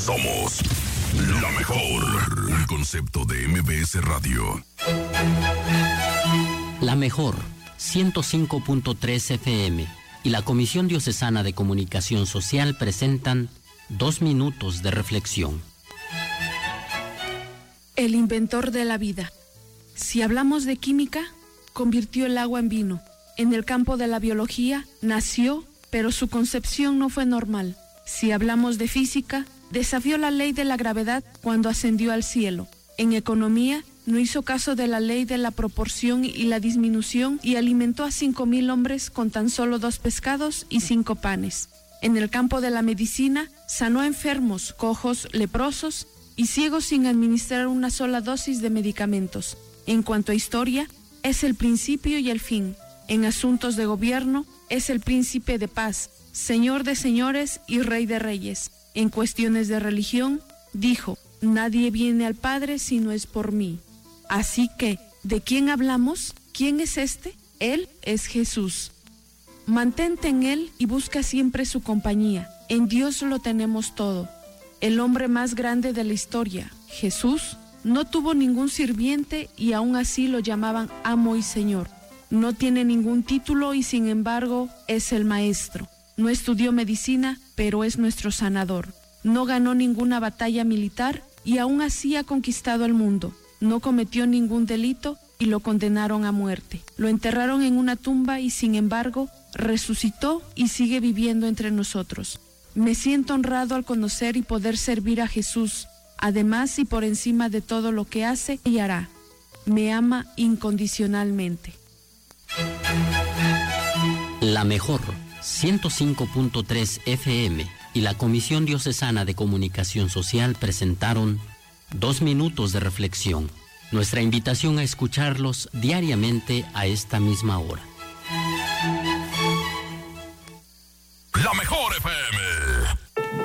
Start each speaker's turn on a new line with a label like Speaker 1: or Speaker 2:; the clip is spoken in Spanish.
Speaker 1: Somos la mejor. Un concepto de MBS Radio.
Speaker 2: La mejor, 105.3 FM y la Comisión Diocesana de Comunicación Social presentan 2 minutos de reflexión.
Speaker 3: El inventor de la vida. Si hablamos de química, convirtió el agua en vino. En el campo de la biología, nació, pero su concepción no fue normal. Si hablamos de física, desafió la ley de la gravedad cuando ascendió al cielo. En economía, no hizo caso de la ley de la proporción y la disminución y alimentó a 5,000 hombres con tan solo 2 pescados y 5 panes. En el campo de la medicina, sanó a enfermos, cojos, leprosos y ciegos sin administrar una sola dosis de medicamentos. En cuanto a historia, es el principio y el fin. En asuntos de gobierno, es el príncipe de paz, señor de señores y rey de reyes. En cuestiones de religión, dijo: nadie viene al Padre si no es por mí. Así que, ¿de quién hablamos? ¿Quién es este? Él es Jesús. Mantente en Él y busca siempre su compañía. En Dios lo tenemos todo. El hombre más grande de la historia, Jesús, no tuvo ningún sirviente y aún así lo llamaban amo y señor. No tiene ningún título y sin embargo es el maestro. No estudió medicina, pero es nuestro sanador. No ganó ninguna batalla militar y aún así ha conquistado el mundo. No cometió ningún delito y lo condenaron a muerte. Lo enterraron en una tumba y sin embargo resucitó y sigue viviendo entre nosotros. Me siento honrado al conocer y poder servir a Jesús, además y por encima de todo lo que hace y hará. Me ama incondicionalmente.
Speaker 2: La mejor, 105.3 FM y la Comisión Diocesana de Comunicación Social presentaron 2 minutos de reflexión. Nuestra invitación a escucharlos diariamente a esta misma hora.
Speaker 1: La mejor FM.